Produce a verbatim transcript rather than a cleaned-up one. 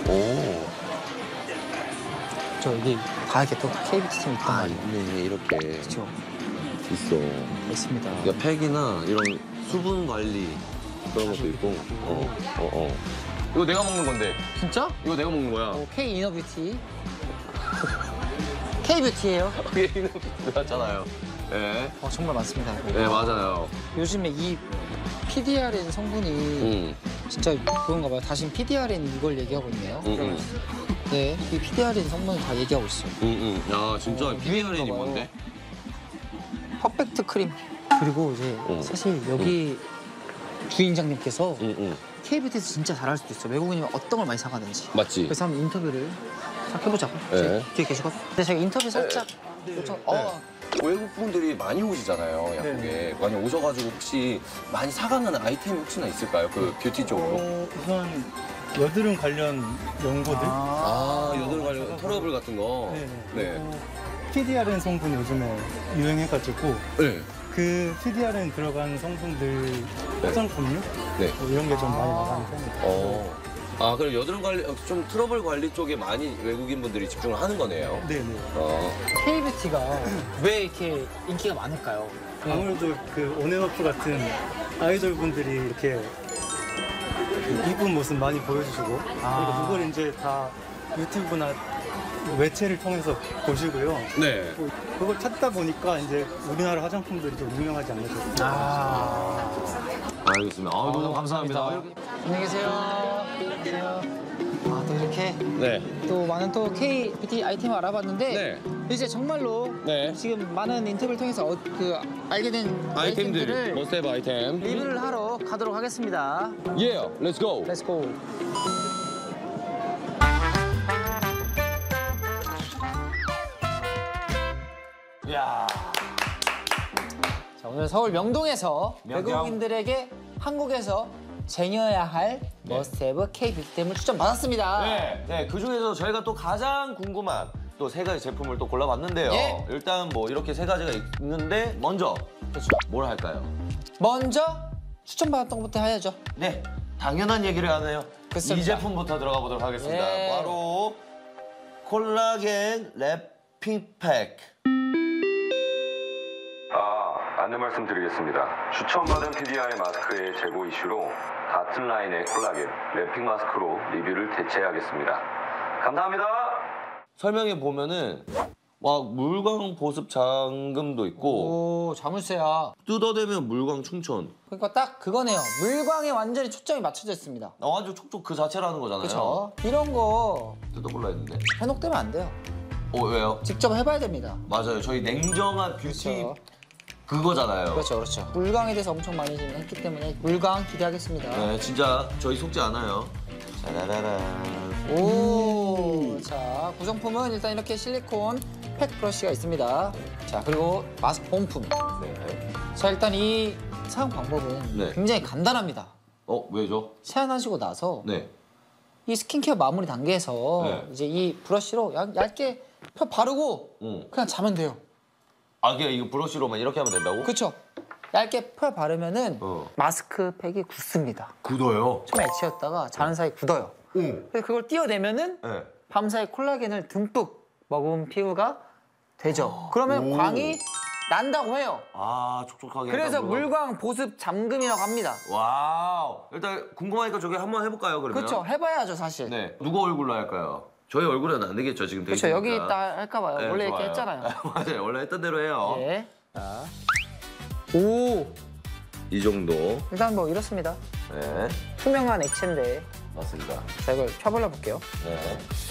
오. 저 여기 가게 또 케이비티 팀 있던 아, 거 있네. 이렇게. 그렇죠. 있어. 있습니다. 그러니까 팩이나 이런 수분 관리 그런 것도 있고. 어, 어, 어. 이거 내가 먹는 건데. 진짜? 이거 내가 먹는 거야. 어, K 이너뷰티. K뷰티예요. 얘는 맞잖아요. 네. 어, 정말 많습니다. 네, 맞아요. 요즘에 이 피디알엔 성분이 응, 진짜 그런가 봐요. 다시 피디알엔 이걸 얘기하고 있네요. 응, 응, 네, 이 피디알엔 성분을 다 얘기하고 있어요. 응, 응. 야, 진짜 어, 피디알엔이 봐요. 뭔데? 퍼펙트 크림. 그리고 이제 응. 사실 여기 주인장님께서 응, 응. K뷰티에서 진짜 잘할 수도 있어요. 외국인이면 어떤 걸 많이 사가는지. 맞지? 그래서 한번 인터뷰를 싹 해보자고. 네. 뒤에 계시거든. 근데 제가 인터뷰 살짝 요청. 어, 외국 분들이 많이 오시잖아요, 약국에. 많이 오셔가지고 혹시 많이 사가는 아이템이 혹시나 있을까요? 그 뷰티 쪽으로? 어, 우선 여드름 관련 연고들. 아, 여드름 관련 트러블 같은 거? 네네. 네. 피디알엔 성분 요즘에 유행해가지고 네. 그 피디알엔 들어간 성분들 화장품류 네. 뭐 이런 게 좀 많이 나가는 편이에요. 어. 아, 그럼 여드름 관리, 어, 좀 트러블 관리 쪽에 많이 외국인 분들이 집중을 하는 거네요? 네네. 어. K뷰티가 왜 이렇게 인기가 많을까요? 아무래도 그 온앤오프 같은 아이돌 분들이 이렇게 그 이쁜 모습 많이 보여주시고 그리고 그걸 이제 다 유튜브나 매체를 통해서 보시고요. 네. 뭐 그걸 찾다 보니까 이제 우리나라 화장품들이 좀 유명하지 않나 싶어요. 아, 알겠습니다. 아, 너무 감사합니다. 안녕히 계세요. 안녕히 계세요. 아, 또 이렇게 네. 또 많은 또 K뷰티 아이템을 알아봤는데 네. 이제 정말로 네. 지금 많은 인터뷰를 통해서 어, 그 알게 된 아이템들, 아이템들을 머스테이브 아이템. 리뷰를 하러 가도록 하겠습니다. 예, 렛츠 고. Let's go. 야. 자, 오늘 서울 명동에서 명동. 외국인들에게 한국에서 쟁여야 할 네. 머스트헤브 K뷰티템을 추천 받았습니다. 네, 네, 그 중에서 저희가 또 가장 궁금한 또 세 가지 제품을 또 골라봤는데요. 예. 일단 뭐 이렇게 세 가지가 있는데 먼저 그렇죠. 뭘 할까요? 먼저 추천받았던 것부터 해야죠. 네, 당연한 얘기를 하네요. 그렇습니다. 이 제품부터 들어가 보도록 하겠습니다. 예. 바로 콜라겐 랩핑팩. 아, 안내 말씀드리겠습니다. 추천받은 피디아이 마스크의 재고 이슈로 같은 라인의 콜라겐 랩핑 마스크로 리뷰를 대체하겠습니다. 감사합니다. 설명에 보면은 막 물광 보습 잠금도 있고 오, 자물쇠야. 뜯어대면 물광 충전. 그러니까 딱 그거네요. 물광에 완전히 초점이 맞춰져 있습니다. 아, 완전 촉촉 그 자체라는 거잖아요. 그렇죠. 이런 거 뜯어볼라 했는데. 현혹되면 안 돼요. 어, 왜요? 직접 해봐야 됩니다. 맞아요. 저희 냉정한 뷰티 그렇죠. 그거잖아요. 그렇죠, 그렇죠. 물광에 대해서 엄청 많이 지금 했기 때문에 물광 기대하겠습니다. 네, 진짜 저희 속지 않아요. 짜라라란. 오, 자 구성품은 일단 이렇게 실리콘 팩 브러쉬가 있습니다. 자 그리고 마스크 본품. 네. 자 일단 이 사용 방법은 네. 굉장히 간단합니다. 어, 왜죠? 세안하시고 나서 네. 이 스킨케어 마무리 단계에서 네. 이제 이 브러쉬로 얇, 얇게 펴 바르고 응. 그냥 자면 돼요. 아, 그냥 이거 브러쉬로만 이렇게 하면 된다고? 그렇죠? 얇게 펴 바르면은 어. 마스크팩이 굳습니다. 굳어요. 처음에 애치였다가 자는 사이 굳어요. 응. 그래서 그걸 띄어내면은 네. 밤사이 콜라겐을 듬뿍 먹은 피부가 되죠. 그러면 광이 난다고 해요. 아, 촉촉하게. 그래서 해가지고. 물광 보습 잠금이라고 합니다. 와우. 일단 궁금하니까 저기 한번 해볼까요, 그러면? 그렇죠. 해봐야죠, 사실. 네. 누구 얼굴로 할까요? 저희 얼굴은 안 되겠죠, 지금 그렇죠. 데이트니까. 여기 있다 할까 봐요. 네, 원래 이렇게 좋아요. 했잖아요. 맞아요. 원래 했던 대로 해요. 예. 자. 오. 이 정도. 일단 뭐 이렇습니다. 네. 투명한 액체인데. 맞습니다. 자, 이걸 펴발라 볼게요. 네.